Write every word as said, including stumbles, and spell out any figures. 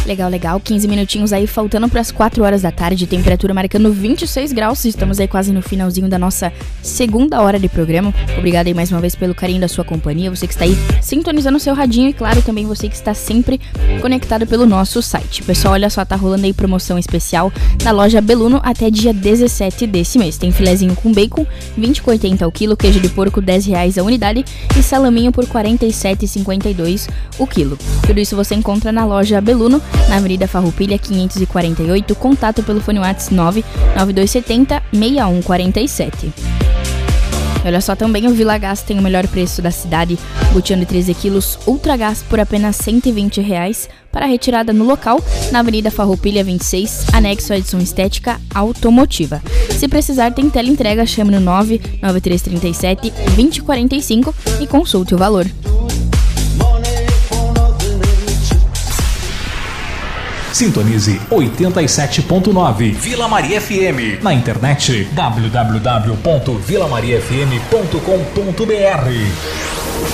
Legal, legal. quinze minutinhos aí, faltando para as quatro horas da tarde. Temperatura marcando vinte e seis graus. Estamos aí quase no finalzinho da nossa segunda hora de programa. Obrigada aí mais uma vez pelo carinho da sua companhia. Você que está aí sintonizando o seu radinho e, claro, também você que está sempre conectado pelo nosso site. Pessoal, olha só, tá rolando aí promoção especial na loja Beluno até dia dezessete desse mês. Tem filezinho com bacon, vinte reais e oitenta centavos o quilo, queijo de porco, dez reais a unidade e salaminho por quarenta e sete reais e cinquenta e dois centavos o quilo. Tudo isso você encontra na loja Beluno, na Avenida Farroupilha quinhentos e quarenta e oito, contato pelo fone WhatsApp nove nove dois sete zero, seis um quatro sete. Olha só, também o Vila Gás tem o melhor preço da cidade, butião de treze quilos Ultra Gás por apenas cento e vinte reais para retirada no local, na Avenida Farroupilha vinte e seis, anexo à edição estética automotiva. Se precisar, tem teleentrega, chame no nove nove três três sete, dois zero quatro cinco e consulte o valor. Sintonize oitenta e sete ponto nove Vila Maria F M. Na internet w w w ponto vila maria f m ponto com ponto b r.